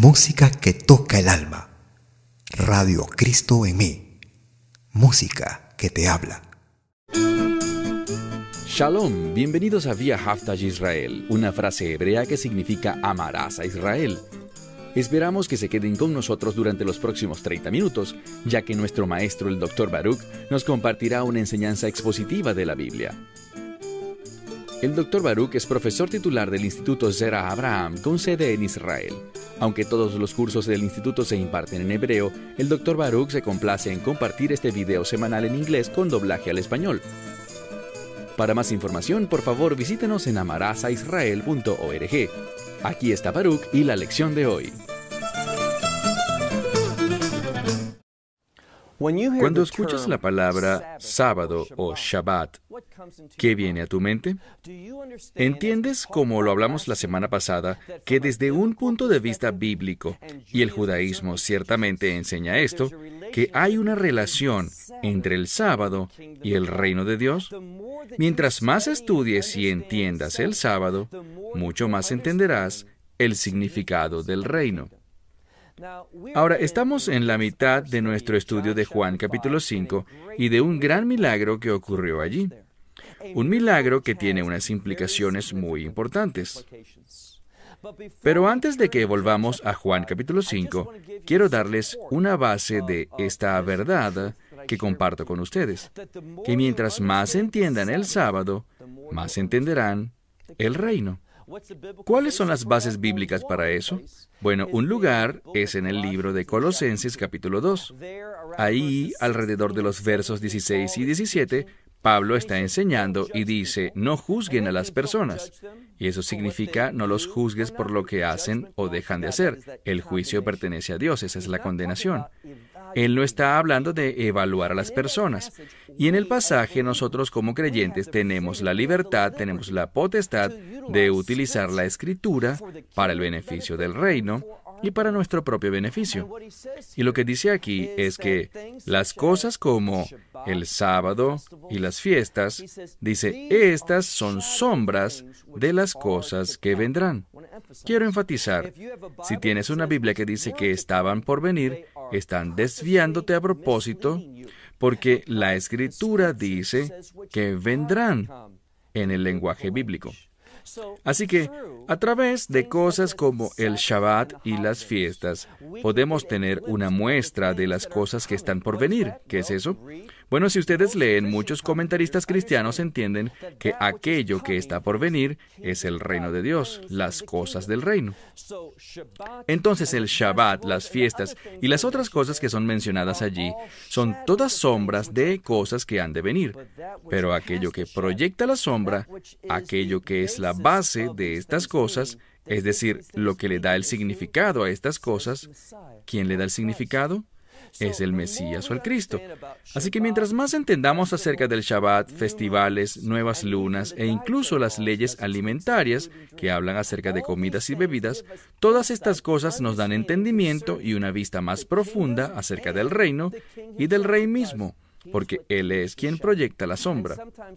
Música que toca el alma. Radio Cristo en mí. Música que te habla. Shalom, bienvenidos a Via Haftaj Israel, una frase hebrea que significa amarás a Israel. Esperamos que se queden con nosotros durante los próximos 30 minutos, ya que nuestro maestro, el Dr. Baruch, nos compartirá una enseñanza expositiva de la Biblia. El Dr. Baruch es profesor titular del Instituto Zera Abraham, con sede en Israel. Aunque todos los cursos del instituto se imparten en hebreo, el Dr. Baruch se complace en compartir este video semanal en inglés con doblaje al español. Para más información, por favor, visítenos en amarasaisrael.org. Aquí está Baruch y la lección de hoy. Cuando escuchas la palabra sábado o Shabbat, ¿qué viene a tu mente? ¿Entiendes, como lo hablamos la semana pasada, que desde un punto de vista bíblico, y el judaísmo ciertamente enseña esto, que hay una relación entre el sábado y el reino de Dios? Mientras más estudies y entiendas el sábado, mucho más entenderás el significado del reino. Ahora, estamos en la mitad de nuestro estudio de Juan capítulo 5 y de un gran milagro que ocurrió allí. Un milagro que tiene unas implicaciones muy importantes. Pero antes de que volvamos a Juan capítulo 5, quiero darles una base de esta verdad que comparto con ustedes, que mientras más entiendan el sábado, más entenderán el reino. ¿Cuáles son las bases bíblicas para eso? Bueno, un lugar es en el libro de Colosenses capítulo 2. Ahí, alrededor de los versos 16 y 17, Pablo está enseñando y dice, no juzguen a las personas. Y eso significa, no los juzgues por lo que hacen o dejan de hacer. El juicio pertenece a Dios, esa es la condenación. Él no está hablando de evaluar a las personas. Y en el pasaje, nosotros como creyentes tenemos la libertad, tenemos la potestad de utilizar la Escritura para el beneficio del reino y para nuestro propio beneficio. Y lo que dice aquí es que las cosas como el sábado y las fiestas, dice, estas son sombras de las cosas que vendrán. Quiero enfatizar, si tienes una Biblia que dice que estaban por venir, están desviándote a propósito, porque la Escritura dice que vendrán en el lenguaje bíblico. Así que, a través de cosas como el Shabbat y las fiestas, podemos tener una muestra de las cosas que están por venir. ¿Qué es eso? Bueno, si ustedes leen, muchos comentaristas cristianos entienden que aquello que está por venir es el reino de Dios, las cosas del reino. Entonces, el Shabbat, las fiestas y las otras cosas que son mencionadas allí son todas sombras de cosas que han de venir. Pero aquello que proyecta la sombra, aquello que es la base de estas cosas, es decir, lo que le da el significado a estas cosas, ¿quién le da el significado? Es el Mesías o el Cristo. Así que mientras más entendamos acerca del Shabbat, festivales, nuevas lunas e incluso las leyes alimentarias que hablan acerca de comidas y bebidas, todas estas cosas nos dan entendimiento y una vista más profunda acerca del reino y del Rey mismo, porque Él es quien proyecta la sombra.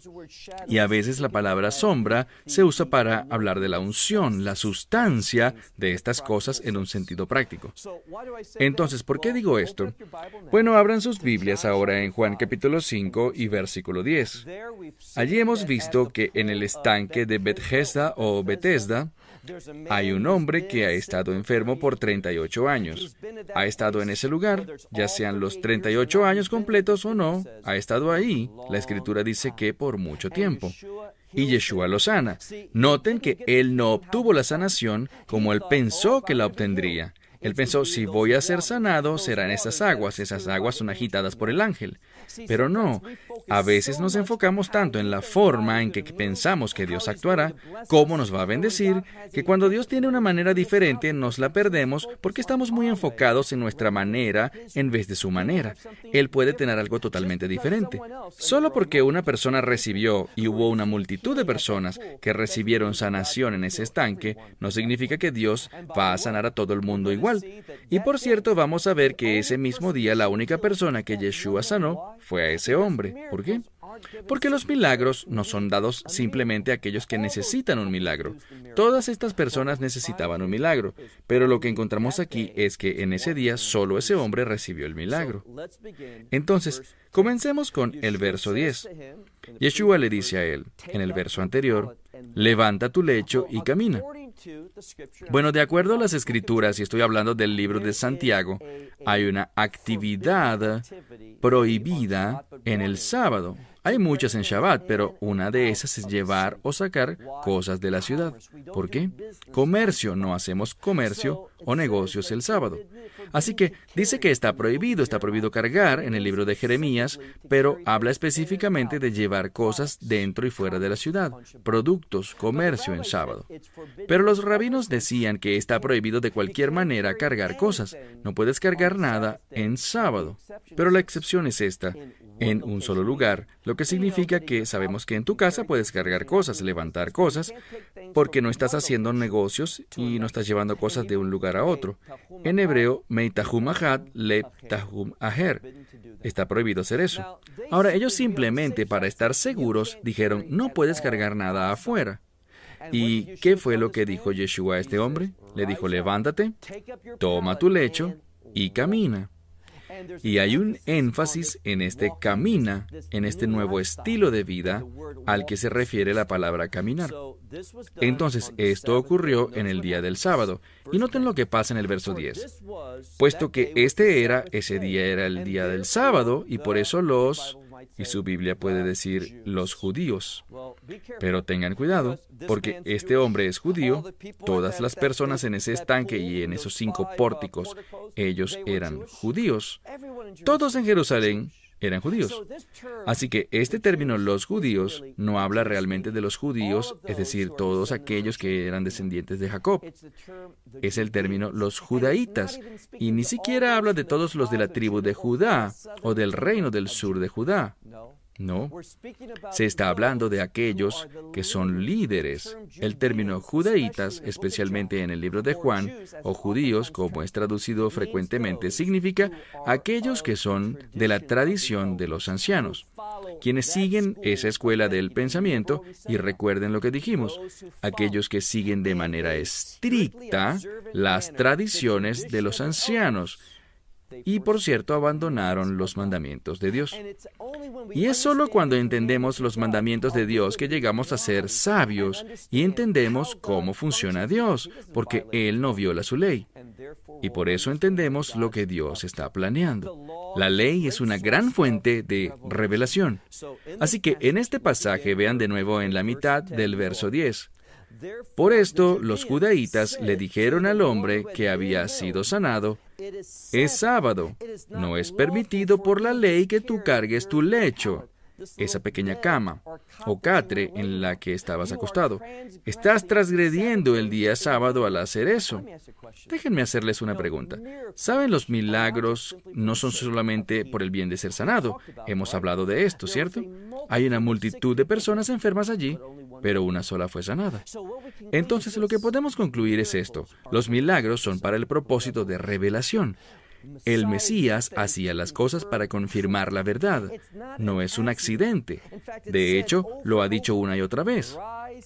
Y a veces la palabra sombra se usa para hablar de la unción, la sustancia de estas cosas en un sentido práctico. Entonces, ¿por qué digo esto? Bueno, abran sus Biblias ahora en Juan capítulo 5 y versículo 10. Allí hemos visto que en el estanque de Bethesda o Bethesda, hay un hombre que ha estado enfermo por 38 años. Ha estado en ese lugar, ya sean los 38 años completos o no, ha estado ahí. La Escritura dice que por mucho tiempo. Y Yeshua lo sana. Noten que él no obtuvo la sanación como él pensó que la obtendría. Él pensó, si voy a ser sanado, serán esas aguas son agitadas por el ángel. Pero no, a veces nos enfocamos tanto en la forma en que pensamos que Dios actuará, cómo nos va a bendecir, que cuando Dios tiene una manera diferente nos la perdemos porque estamos muy enfocados en nuestra manera en vez de su manera. Él puede tener algo totalmente diferente. Solo porque una persona recibió y hubo una multitud de personas que recibieron sanación en ese estanque, no significa que Dios va a sanar a todo el mundo igual. Y por cierto, vamos a ver que ese mismo día la única persona que Yeshua sanó fue a ese hombre. ¿Por qué? Porque los milagros no son dados simplemente a aquellos que necesitan un milagro. Todas estas personas necesitaban un milagro, pero lo que encontramos aquí es que en ese día solo ese hombre recibió el milagro. Entonces, comencemos con el verso 10. Yeshua le dice a él, en el verso anterior, levanta tu lecho y camina. Bueno, de acuerdo a las Escrituras, y estoy hablando del libro de Santiago, hay una actividad prohibida en el sábado. Hay muchas en Shabbat, pero una de esas es llevar o sacar cosas de la ciudad. ¿Por qué? Comercio. No hacemos comercio o negocios el sábado. Así que dice que está prohibido cargar en el libro de Jeremías, pero habla específicamente de llevar cosas dentro y fuera de la ciudad, productos, comercio en sábado. Pero los rabinos decían que está prohibido de cualquier manera cargar cosas. No puedes cargar nada en sábado. Pero la excepción es esta, en un solo lugar, lo que significa que sabemos que en tu casa puedes cargar cosas, levantar cosas, porque no estás haciendo negocios y no estás llevando cosas de un lugar a otro. En hebreo, meitahum ahad leptahum aher. Está prohibido hacer eso. Ahora, ellos simplemente, para estar seguros, dijeron, no puedes cargar nada afuera. ¿Y qué fue lo que dijo Yeshua a este hombre? Le dijo, levántate, toma tu lecho y camina. Y hay un énfasis en este camina, en este nuevo estilo de vida al que se refiere la palabra caminar. Entonces, esto ocurrió en el día del sábado. Y noten lo que pasa en el verso 10. Puesto que ese día era el día del sábado, y por eso y su Biblia puede decir los judíos. Pero tengan cuidado, porque este hombre es judío, todas las personas en ese estanque y en esos 5 pórticos, ellos eran judíos. Todos en Jerusalén eran judíos. Así que este término, los judíos, no habla realmente de los judíos, es decir, todos aquellos que eran descendientes de Jacob. Es el término los judaítas, y ni siquiera habla de todos los de la tribu de Judá o del reino del sur de Judá. No, se está hablando de aquellos que son líderes. El término judaítas, especialmente en el libro de Juan, o judíos, como es traducido frecuentemente, significa aquellos que son de la tradición de los ancianos, quienes siguen esa escuela del pensamiento, y recuerden lo que dijimos, aquellos que siguen de manera estricta las tradiciones de los ancianos, y por cierto abandonaron los mandamientos de Dios. Y es solo cuando entendemos los mandamientos de Dios que llegamos a ser sabios y entendemos cómo funciona Dios, porque Él no viola su ley. Y por eso entendemos lo que Dios está planeando. La ley es una gran fuente de revelación. Así que en este pasaje vean de nuevo en la mitad del verso 10. Por esto los judaítas le dijeron al hombre que había sido sanado, es sábado, no es permitido por la ley que tú cargues tu lecho, esa pequeña cama o catre en la que estabas acostado. Estás transgrediendo el día sábado al hacer eso. Déjenme hacerles una pregunta. ¿Saben, los milagros no son solamente por el bien de ser sanado? Hemos hablado de esto, ¿cierto? Hay una multitud de personas enfermas allí, pero una sola fue sanada. Entonces, lo que podemos concluir es esto. Los milagros son para el propósito de revelación. El Mesías hacía las cosas para confirmar la verdad. No es un accidente. De hecho, lo ha dicho una y otra vez.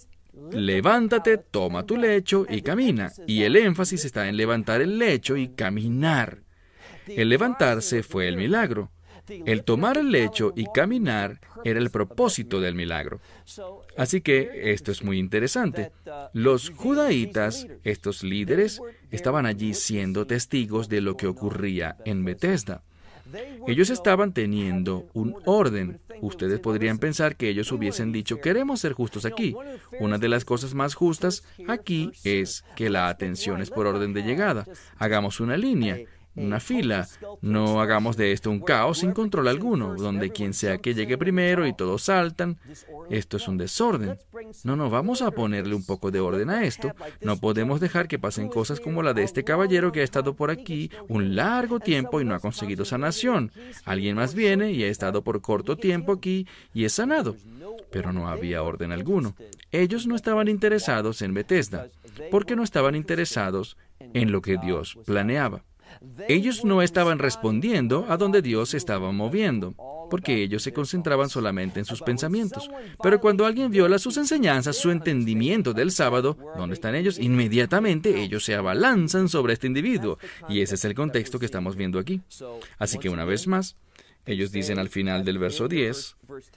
Levántate, toma tu lecho y camina. Y el énfasis está en levantar el lecho y caminar. El levantarse fue el milagro. El tomar el lecho y caminar era el propósito del milagro. Así que esto es muy interesante. Los judaítas, estos líderes, estaban allí siendo testigos de lo que ocurría en Betesda. Ellos estaban teniendo un orden. Ustedes podrían pensar que ellos hubiesen dicho, queremos ser justos aquí. Una de las cosas más justas aquí es que la atención es por orden de llegada. Hagamos una línea, una fila. No hagamos de esto un caos sin control alguno, donde quien sea que llegue primero y todos saltan. Esto es un desorden. No, vamos a ponerle un poco de orden a esto. No podemos dejar que pasen cosas como la de este caballero que ha estado por aquí un largo tiempo y no ha conseguido sanación. Alguien más viene y ha estado por corto tiempo aquí y es sanado. Pero no había orden alguno. Ellos no estaban interesados en Betesda, porque no estaban interesados en lo que Dios planeaba. Ellos no estaban respondiendo a donde Dios se estaba moviendo. porque ellos se concentraban solamente en sus pensamientos. Pero cuando alguien viola sus enseñanzas, su entendimiento del sábado, ¿dónde están ellos? Inmediatamente ellos se abalanzan sobre este individuo. Y ese es el contexto que estamos viendo aquí. Así que una vez más, ellos dicen al final del verso 10,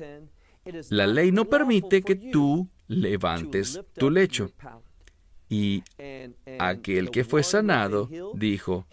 la ley no permite que tú levantes tu lecho. Y aquel que fue sanado dijo,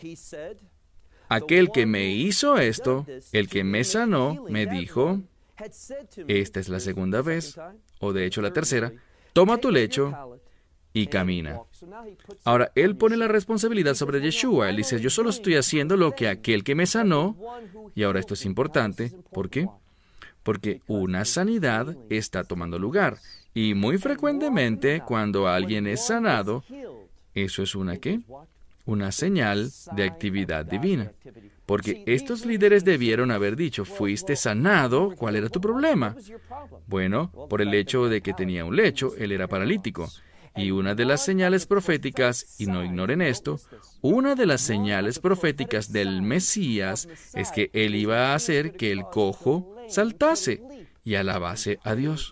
aquel que me hizo esto, el que me sanó, me dijo, esta es la segunda vez, o de hecho la tercera, toma tu lecho y camina. Ahora, él pone la responsabilidad sobre Yeshua. Él dice, yo solo estoy haciendo lo que aquel que me sanó, y ahora esto es importante, ¿por qué? Porque una sanidad está tomando lugar. Y muy frecuentemente, cuando alguien es sanado, ¿eso es una qué? Una señal de actividad divina. Porque estos líderes debieron haber dicho, fuiste sanado, ¿cuál era tu problema? Bueno, por el hecho de que tenía un lecho, él era paralítico. Y una de las señales proféticas, y no ignoren esto, una de las señales proféticas del Mesías es que él iba a hacer que el cojo saltase y alabase a Dios.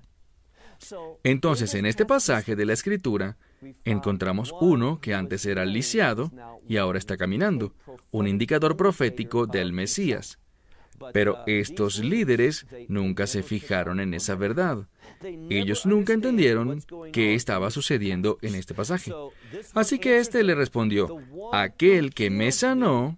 Entonces, en este pasaje de la Escritura, encontramos uno que antes era lisiado y ahora está caminando, un indicador profético del Mesías. Pero estos líderes nunca se fijaron en esa verdad. Ellos nunca entendieron qué estaba sucediendo en este pasaje. Así que éste le respondió, aquel que me sanó,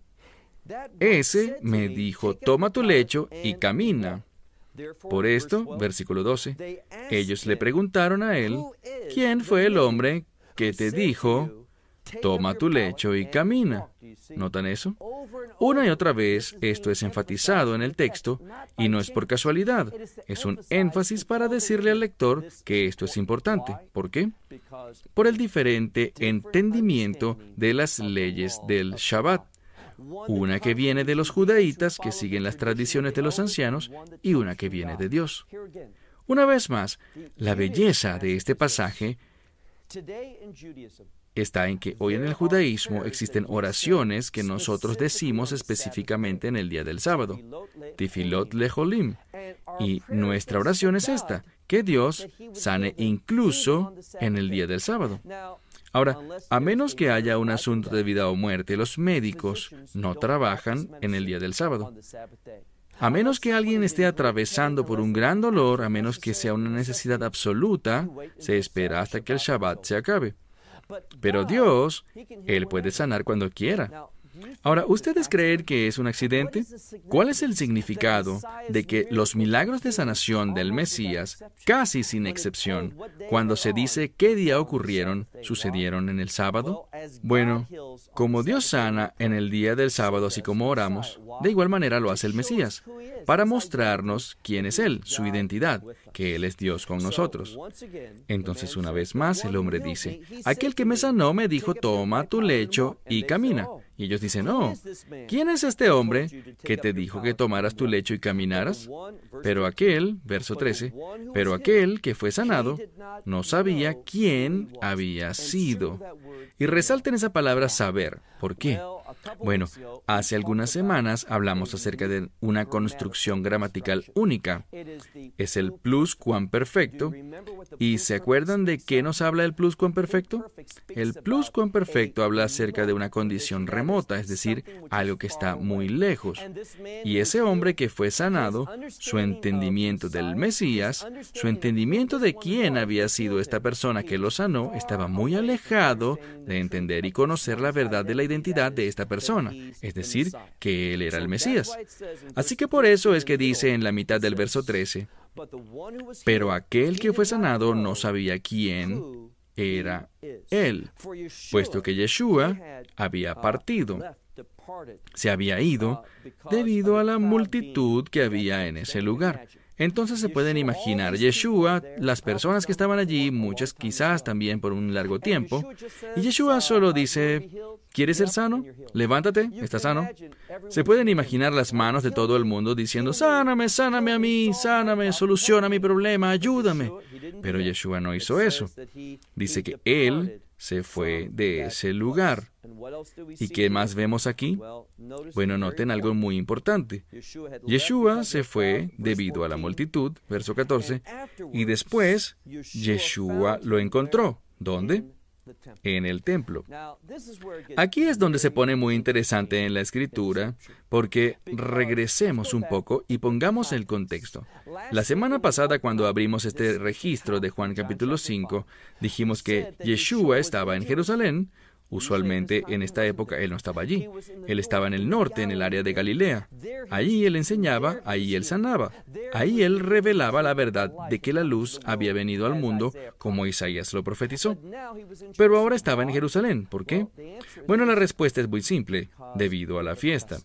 ese me dijo, toma tu lecho y camina. Por esto, versículo 12, ellos le preguntaron a él, ¿quién fue el hombre que te dijo, toma tu lecho y camina? ¿Notan eso? Una y otra vez esto es enfatizado en el texto y no es por casualidad. Es un énfasis para decirle al lector que esto es importante. ¿Por qué? Por el diferente entendimiento de las leyes del Shabbat. Una que viene de los judaítas, que siguen las tradiciones de los ancianos, y una que viene de Dios. Una vez más, la belleza de este pasaje está en que hoy en el judaísmo existen oraciones que nosotros decimos específicamente en el día del sábado, Tifilot Leholim, y nuestra oración es esta, que Dios sane incluso en el día del sábado. Ahora, a menos que haya un asunto de vida o muerte, los médicos no trabajan en el día del sábado. A menos que alguien esté atravesando por un gran dolor, a menos que sea una necesidad absoluta, se espera hasta que el Shabbat se acabe. Pero Dios, Él puede sanar cuando quiera. Ahora, ¿ustedes creen que es un accidente? ¿Cuál es el significado de que los milagros de sanación del Mesías, casi sin excepción, cuando se dice qué día ocurrieron, sucedieron en el sábado? Bueno, como Dios sana en el día del sábado, así como oramos, de igual manera lo hace el Mesías, para mostrarnos quién es Él, su identidad, que Él es Dios con nosotros. Entonces, una vez más, el hombre dice, aquel que me sanó me dijo, toma tu lecho y camina. Y ellos dicen, no, ¿quién es este hombre que te dijo que tomaras tu lecho y caminaras? Pero aquel, verso 13, pero aquel que fue sanado no sabía quién había sido. Y resalten esa palabra saber. ¿Por qué? Bueno, hace algunas semanas hablamos acerca de una construcción gramatical única. Es el pluscuamperfecto. ¿Y se acuerdan de qué nos habla el pluscuamperfecto? El pluscuamperfecto habla acerca de una condición remota, es decir, algo que está muy lejos. Y ese hombre que fue sanado, su entendimiento del Mesías, su entendimiento de quién había sido esta persona que lo sanó, estaba muy alejado de entender y conocer la verdad de la identidad de esta persona, es decir, que él era el Mesías. Así que por eso es que dice en la mitad del verso 13, pero aquel que fue sanado no sabía quién era él, puesto que Yeshua había partido. Se había ido debido a la multitud que había en ese lugar. Entonces se pueden imaginar Yeshua, las personas que estaban allí, muchas quizás también por un largo tiempo, y Yeshua solo dice, ¿quieres ser sano? Levántate, ¿estás sano? Se pueden imaginar las manos de todo el mundo diciendo, sáname, sáname a mí, sáname, soluciona mi problema, ayúdame. Pero Yeshua no hizo eso. Dice que Él se fue de ese lugar. ¿Y qué más vemos aquí? Bueno, noten algo muy importante. Yeshua se fue debido a la multitud, verso 14, y después Yeshua lo encontró. ¿Dónde? En el templo. Aquí es donde se pone muy interesante en la Escritura, porque regresemos un poco y pongamos el contexto. La semana pasada, cuando abrimos este registro de Juan capítulo 5, dijimos que Yeshua estaba en Jerusalén. Usualmente en esta época él no estaba allí. Él estaba en el norte, en el área de Galilea. Allí él enseñaba, ahí él sanaba. Ahí él revelaba la verdad de que la luz había venido al mundo, como Isaías lo profetizó. Pero ahora estaba en Jerusalén. ¿Por qué? Bueno, la respuesta es muy simple: debido a la fiesta.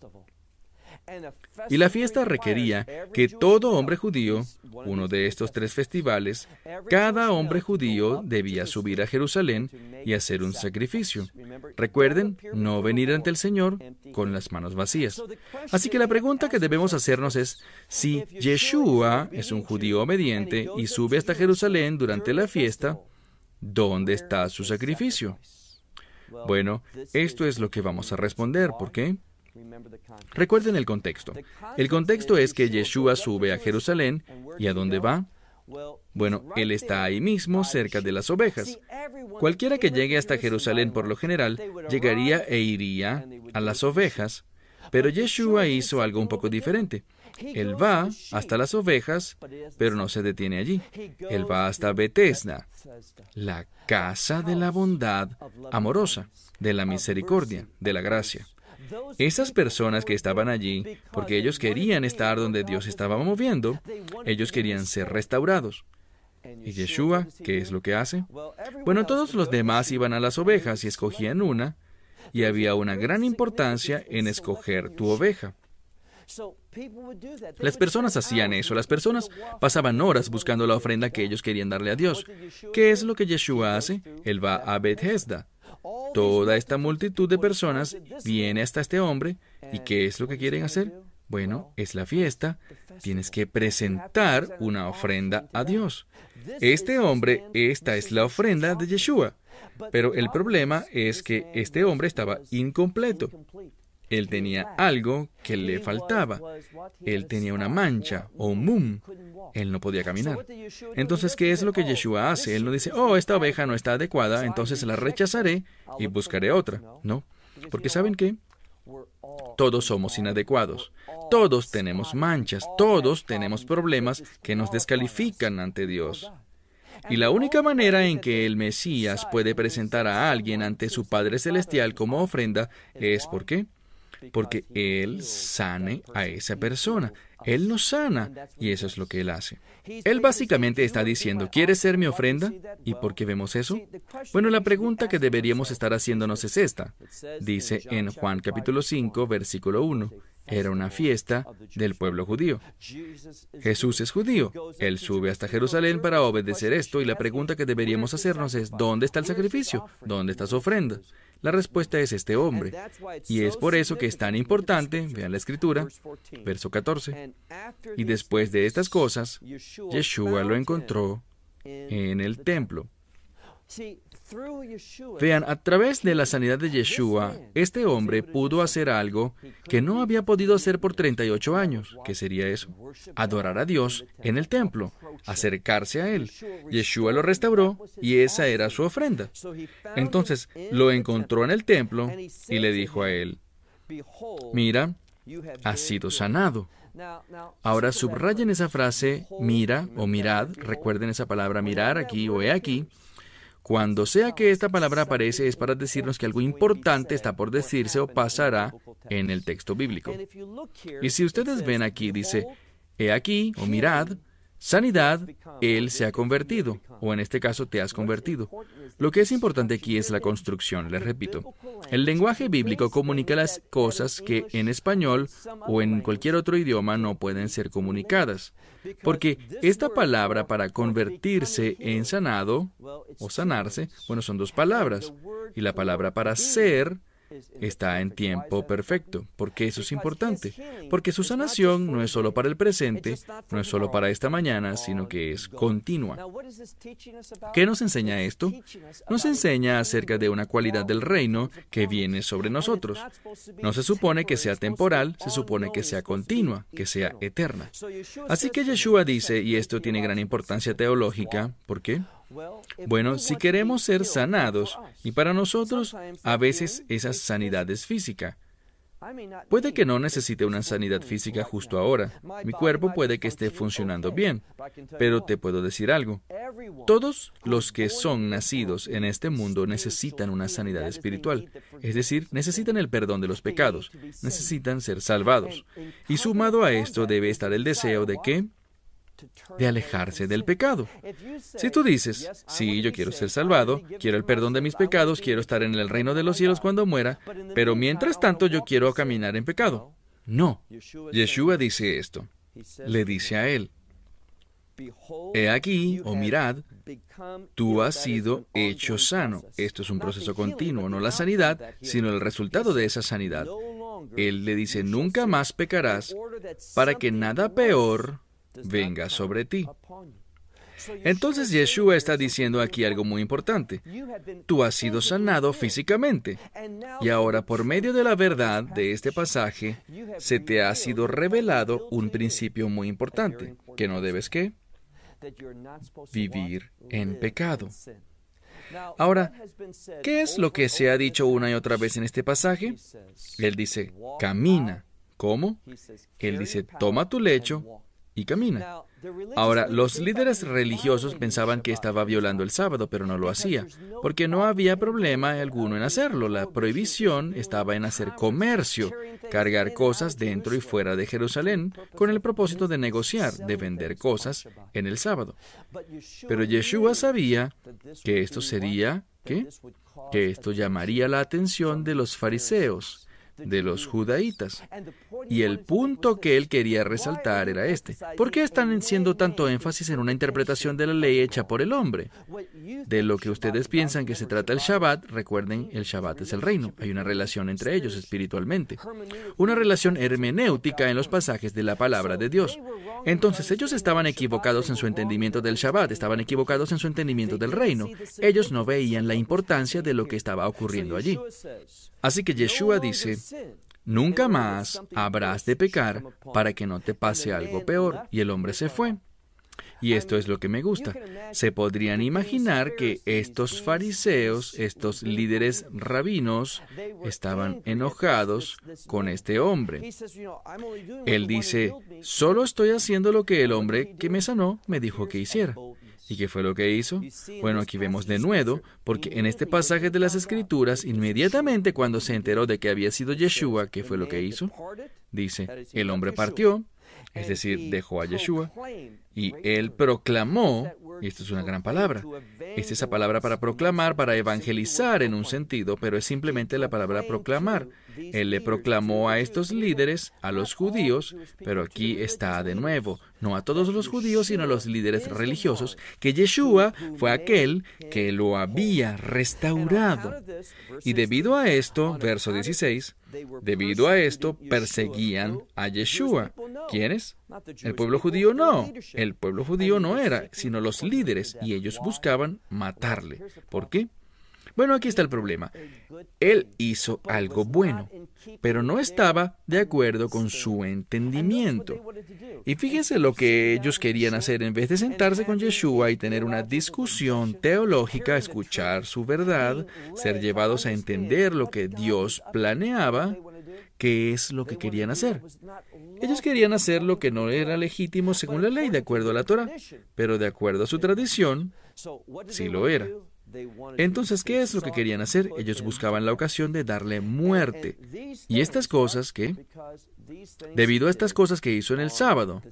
Y la fiesta requería que todo hombre judío, uno de estos 3 festivales, cada hombre judío debía subir a Jerusalén y hacer un sacrificio. Recuerden, no venir ante el Señor con las manos vacías. Así que la pregunta que debemos hacernos es, si Yeshua es un judío obediente y sube hasta Jerusalén durante la fiesta, ¿dónde está su sacrificio? Bueno, esto es lo que vamos a responder. ¿Por qué? Recuerden el contexto. El contexto es que Yeshua sube a Jerusalén. ¿Y a dónde va? Bueno, él está ahí mismo, cerca de las ovejas. Cualquiera que llegue hasta Jerusalén, por lo general, llegaría e iría a las ovejas. Pero Yeshua hizo algo un poco diferente. Él va hasta las ovejas, pero no se detiene allí. Él va hasta Betesda, la casa de la bondad amorosa, de la misericordia, de la gracia. Esas personas que estaban allí, porque ellos querían estar donde Dios estaba moviendo, ellos querían ser restaurados. ¿Y Yeshua qué es lo que hace? Bueno, todos los demás iban a las ovejas y escogían una, y había una gran importancia en escoger tu oveja. Las personas hacían eso. Las personas pasaban horas buscando la ofrenda que ellos querían darle a Dios. ¿Qué es lo que Yeshua hace? Él va a Betesda. Toda esta multitud de personas viene hasta este hombre. ¿Y qué es lo que quieren hacer? Bueno, es la fiesta. Tienes que presentar una ofrenda a Dios. Este hombre, esta es la ofrenda de Yeshua. Pero el problema es que este hombre estaba incompleto. Él tenía algo que le faltaba. Él tenía una mancha o un mum. Él no podía caminar. Entonces, ¿qué es lo que Yeshua hace? Él no dice, oh, esta oveja no está adecuada, entonces la rechazaré y buscaré otra. No, porque ¿saben qué? Todos somos inadecuados. Todos tenemos manchas. Todos tenemos problemas que nos descalifican ante Dios. Y la única manera en que el Mesías puede presentar a alguien ante su Padre Celestial como ofrenda es ¿por qué? Porque Él sane a esa persona. Él nos sana, y eso es lo que Él hace. Él básicamente está diciendo, ¿quieres ser mi ofrenda? ¿Y por qué vemos eso? Bueno, la pregunta que deberíamos estar haciéndonos es esta. Dice en Juan capítulo 5, versículo 1, era una fiesta del pueblo judío. Jesús es judío. Él sube hasta Jerusalén para obedecer esto, y la pregunta que deberíamos hacernos es, ¿dónde está el sacrificio? ¿Dónde está su ofrenda? La respuesta es este hombre. Y es por eso que es tan importante, vean la Escritura, verso 14. Y después de estas cosas, Yeshua lo encontró en el templo. Vean, a través de la sanidad de Yeshua, este hombre pudo hacer algo que no había podido hacer por 38 años. ¿Qué sería eso? Adorar a Dios en el templo, acercarse a Él. Yeshua lo restauró y esa era su ofrenda. Entonces, lo encontró en el templo y le dijo a él, mira, has sido sanado. Ahora subrayen esa frase, mira o mirad. Recuerden esa palabra mirar aquí o he aquí. Cuando sea que esta palabra aparece es para decirnos que algo importante está por decirse o pasará en el texto bíblico. Y si ustedes ven aquí, dice, he aquí o mirad, sanidad, Él se ha convertido, o en este caso te has convertido. Lo que es importante aquí es la construcción, les repito. El lenguaje bíblico comunica las cosas que en español o en cualquier otro idioma no pueden ser comunicadas. Porque esta palabra para convertirse en sanado o sanarse, bueno, son dos palabras. Y la palabra para ser está en tiempo perfecto. ¿Por qué eso es importante? Porque su sanación no es solo para el presente, no es solo para esta mañana, sino que es continua. ¿Qué nos enseña esto? Nos enseña acerca de una cualidad del reino que viene sobre nosotros. No se supone que sea temporal, se supone que sea continua, que sea eterna. Así que Yeshua dice, y esto tiene gran importancia teológica, ¿por qué? Bueno, si queremos ser sanados, y para nosotros, a veces esa sanidad es física. Puede que no necesite una sanidad física justo ahora. Mi cuerpo puede que esté funcionando bien, pero te puedo decir algo. Todos los que son nacidos en este mundo necesitan una sanidad espiritual. Es decir, necesitan el perdón de los pecados, necesitan ser salvados. Y sumado a esto debe estar el deseo de ¿qué? De alejarse del pecado. Si tú dices, sí, yo quiero ser salvado, quiero el perdón de mis pecados, quiero estar en el reino de los cielos cuando muera, pero mientras tanto yo quiero caminar en pecado. No. Yeshua dice esto. Le dice a él, he aquí, o mirad, tú has sido hecho sano. Esto es un proceso continuo, no la sanidad, sino el resultado de esa sanidad. Él le dice, nunca más pecarás para que nada peor venga sobre ti. Entonces Yeshua está diciendo aquí algo muy importante. Tú has sido sanado físicamente y ahora por medio de la verdad de este pasaje se te ha sido revelado un principio muy importante, que no debes ¿qué? Vivir en pecado. Ahora, ¿qué es lo que se ha dicho una y otra vez en este pasaje? Él dice, camina. ¿Cómo? Él dice, toma tu lecho y camina. Ahora, los líderes religiosos pensaban que estaba violando el sábado, pero no lo hacía, porque no había problema alguno en hacerlo. La prohibición estaba en hacer comercio, cargar cosas dentro y fuera de Jerusalén, con el propósito de negociar, de vender cosas en el sábado. Pero Yeshua sabía que esto sería, ¿qué? Que esto llamaría la atención de los fariseos, de los judaítas. Y el punto que él quería resaltar era este. ¿Por qué están haciendo tanto énfasis en una interpretación de la ley hecha por el hombre? De lo que ustedes piensan que se trata el Shabbat, recuerden, el Shabbat es el reino. Hay una relación entre ellos espiritualmente. Una relación hermenéutica en los pasajes de la palabra de Dios. Entonces ellos estaban equivocados en su entendimiento del Shabbat, estaban equivocados en su entendimiento del reino. Ellos no veían la importancia de lo que estaba ocurriendo allí. Así que Yeshua dice, nunca más habrás de pecar para que no te pase algo peor. Y el hombre se fue. Y esto es lo que me gusta. Se podrían imaginar que estos fariseos, estos líderes rabinos, estaban enojados con este hombre. Él dice, solo estoy haciendo lo que el hombre que me sanó me dijo que hiciera. ¿Y qué fue lo que hizo? Bueno, aquí vemos de nuevo, porque en este pasaje de las Escrituras, inmediatamente cuando se enteró de que había sido Yeshua, ¿qué fue lo que hizo? Dice, el hombre partió, es decir, dejó a Yeshua, y él proclamó, y esto es una gran palabra, es esa palabra para proclamar, para evangelizar en un sentido, pero es simplemente la palabra proclamar. Él le proclamó a estos líderes, a los judíos, pero aquí está de nuevo, no a todos los judíos, sino a los líderes religiosos, que Yeshua fue aquel que lo había restaurado. Y debido a esto, verso 16, debido a esto perseguían a Yeshua. ¿Quiénes? El pueblo judío no. El pueblo judío no era, sino los líderes, y ellos buscaban matarle. ¿Por qué? Bueno, aquí está el problema. Él hizo algo bueno, pero no estaba de acuerdo con su entendimiento. Y fíjense lo que ellos querían hacer. En vez de sentarse con Yeshua y tener una discusión teológica, escuchar su verdad, ser llevados a entender lo que Dios planeaba, ¿qué es lo que querían hacer? Ellos querían hacer lo que no era legítimo según la ley, de acuerdo a la Torah, pero de acuerdo a su tradición, sí lo era. Entonces, ¿qué es lo que querían hacer? Ellos buscaban la ocasión de darle muerte. Y estas cosas, ¿qué? Debido a estas cosas que hizo en el sábado.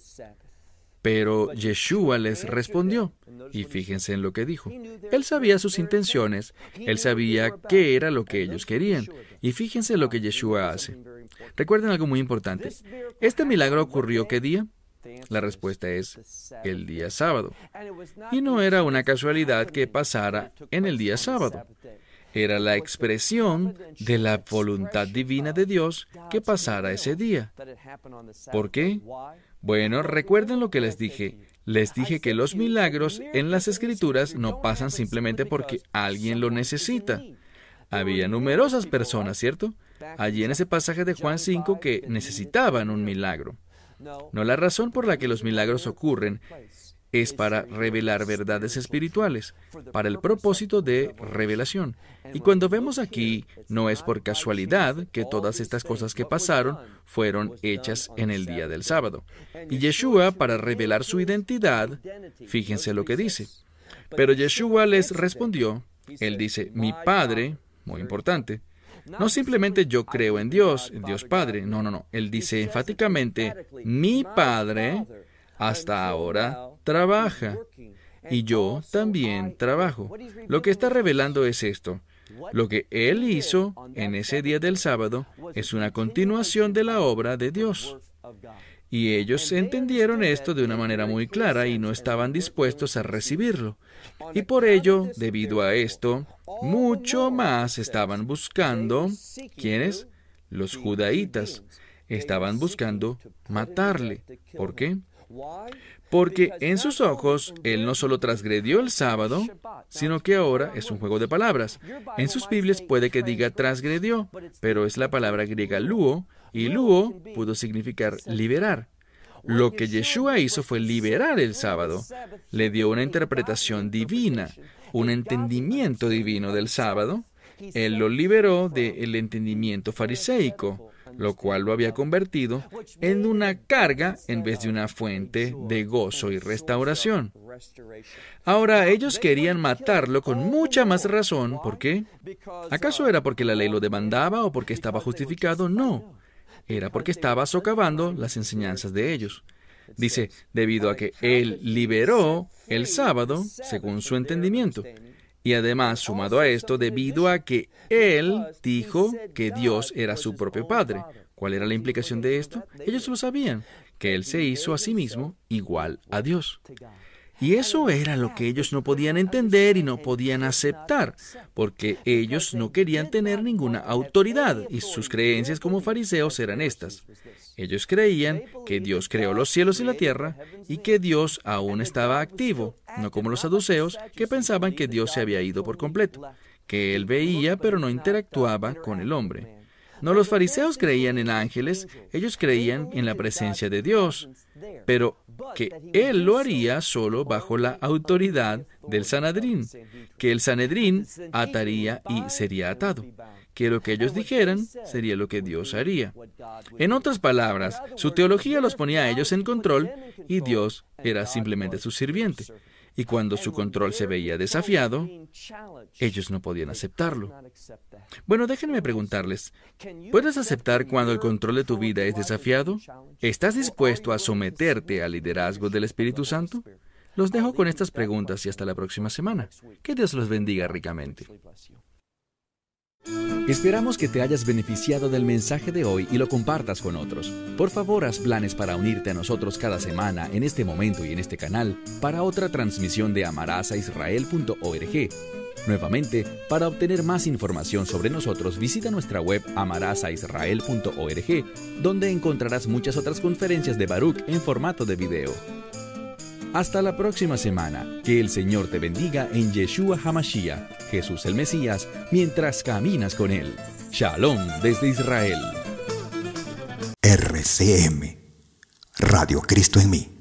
Pero Yeshua les respondió, y fíjense en lo que dijo. Él sabía sus intenciones, él sabía qué era lo que ellos querían, y fíjense lo que Yeshua hace. Recuerden algo muy importante. ¿Este milagro ocurrió qué día? La respuesta es el día sábado. Y no era una casualidad que pasara en el día sábado. Era la expresión de la voluntad divina de Dios que pasara ese día. ¿Por qué? Bueno, recuerden lo que les dije. Les dije que los milagros en las Escrituras no pasan simplemente porque alguien lo necesita. Había numerosas personas, ¿cierto?, allí en ese pasaje de Juan 5 que necesitaban un milagro. No, la razón por la que los milagros ocurren es para revelar verdades espirituales, para el propósito de revelación. Y cuando vemos aquí, no es por casualidad que todas estas cosas que pasaron fueron hechas en el día del sábado. Y Yeshua, para revelar su identidad, fíjense lo que dice. Pero Yeshua les respondió, él dice, mi Padre, muy importante, no simplemente yo creo en Dios Padre, no. Él dice enfáticamente, mi Padre hasta ahora trabaja y yo también trabajo. Lo que está revelando es esto. Lo que Él hizo en ese día del sábado es una continuación de la obra de Dios. Y ellos entendieron esto de una manera muy clara y no estaban dispuestos a recibirlo. Y por ello, debido a esto, mucho más estaban buscando, ¿quiénes? Los judaítas. Estaban buscando matarle. ¿Por qué? Porque en sus ojos, Él no solo transgredió el sábado, sino que ahora es un juego de palabras. En sus Biblias puede que diga transgredió, pero es la palabra griega luo, y luo pudo significar liberar. Lo que Yeshua hizo fue liberar el sábado. Le dio una interpretación divina, un entendimiento divino del sábado. Él lo liberó del entendimiento fariseico, lo cual lo había convertido en una carga en vez de una fuente de gozo y restauración. Ahora, ellos querían matarlo con mucha más razón. ¿Por qué? ¿Acaso era porque la ley lo demandaba o porque estaba justificado? No. Era porque estaba socavando las enseñanzas de ellos. Dice, debido a que Él liberó el sábado, según su entendimiento. Y además, sumado a esto, debido a que Él dijo que Dios era su propio Padre. ¿Cuál era la implicación de esto? Ellos lo sabían, que Él se hizo a sí mismo igual a Dios. Y eso era lo que ellos no podían entender y no podían aceptar, porque ellos no querían tener ninguna autoridad, y sus creencias como fariseos eran estas. Ellos creían que Dios creó los cielos y la tierra, y que Dios aún estaba activo, no como los saduceos, que pensaban que Dios se había ido por completo, que Él veía pero no interactuaba con el hombre. No, los fariseos creían en ángeles, ellos creían en la presencia de Dios, pero que Él lo haría solo bajo la autoridad del Sanedrín, que el Sanedrín ataría y sería atado, que lo que ellos dijeran sería lo que Dios haría. En otras palabras, su teología los ponía a ellos en control y Dios era simplemente su sirviente. Y cuando su control se veía desafiado, ellos no podían aceptarlo. Bueno, déjenme preguntarles, ¿puedes aceptar cuando el control de tu vida es desafiado? ¿Estás dispuesto a someterte al liderazgo del Espíritu Santo? Los dejo con estas preguntas y hasta la próxima semana. Que Dios los bendiga ricamente. Esperamos que te hayas beneficiado del mensaje de hoy y lo compartas con otros. Por favor, haz planes para unirte a nosotros cada semana en este momento y en este canal para otra transmisión de amarasaisrael.org. Nuevamente, para obtener más información sobre nosotros, visita nuestra web amarasaisrael.org, donde encontrarás muchas otras conferencias de Baruch en formato de video. Hasta la próxima semana. Que el Señor te bendiga en Yeshua HaMashiach, Jesús el Mesías, mientras caminas con Él. Shalom desde Israel. RCM, Radio Cristo en mí.